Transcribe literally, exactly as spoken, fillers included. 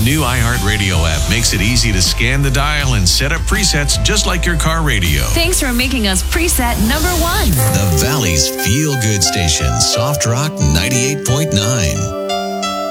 new iHeartRadio app makes it easy to scan the dial and set up presets just like your car radio. Thanks for making us preset number one. The Valley's feel-good station, Soft Rock ninety-eight point nine.